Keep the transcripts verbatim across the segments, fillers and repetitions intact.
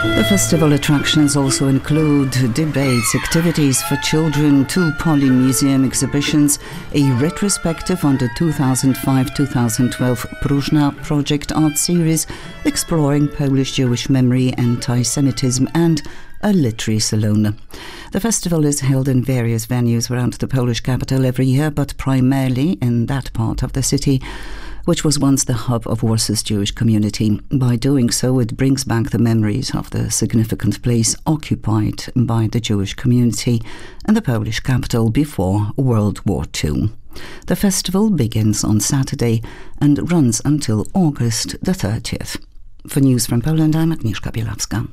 The festival attractions also include debates, activities for children, two Poly Museum exhibitions, a retrospective on the two thousand five to two thousand twelve Próżna Project art series exploring Polish Jewish memory, anti-Semitism and a literary salon. The festival is held in various venues around the Polish capital every year, but primarily in that part of the city which was once the hub of Warsaw's Jewish community. By doing so, it brings back the memories of the significant place occupied by the Jewish community in the Polish capital before World War Two. The festival begins on Saturday and runs until August the thirtieth. For News from Poland, I'm Agnieszka Bielawska.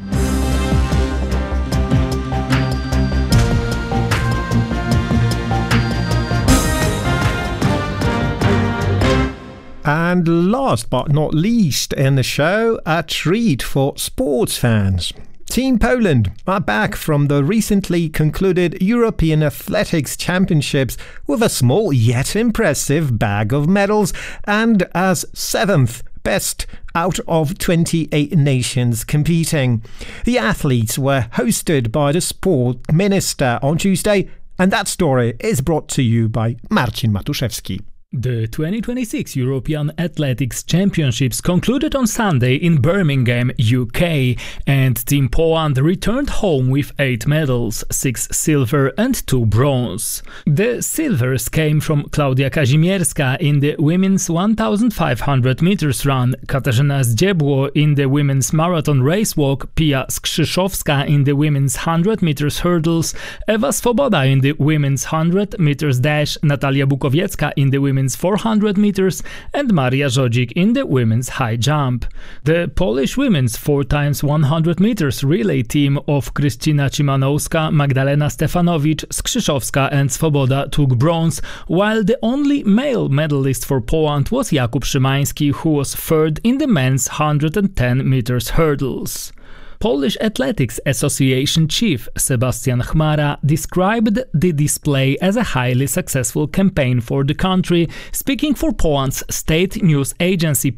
And last but not least in the show, a treat for sports fans. Team Poland are back from the recently concluded European Athletics Championships with a small yet impressive bag of medals and as seventh best out of twenty-eight nations competing. The athletes were hosted by the sport minister on Tuesday, and that story is brought to you by Marcin Matuszewski. The twenty twenty-six European Athletics Championships concluded on Sunday in Birmingham, U K, and Team Poland returned home with eight medals, six silver and two bronze. The silvers came from Klaudia Kazimierska in the women's one thousand five hundred meters run, Katarzyna Zdziebło in the women's marathon race walk, Pia Skrzyszowska in the women's one hundred meters hurdles, Ewa Swoboda in the women's one hundred meters dash, Natalia Bukowiecka in the women's four hundred meters and Maria Żodzik in the women's high jump. The Polish women's four times one hundred meters relay team of Krystyna Cimanowska, Magdalena Stefanowicz, Skrzyszowska and Swoboda took bronze, while the only male medalist for Poland was Jakub Szymański, who was third in the men's one hundred ten meters hurdles. Polish Athletics Association chief Sebastian Chmara described the display as a highly successful campaign for the country, speaking for Poland's state news agency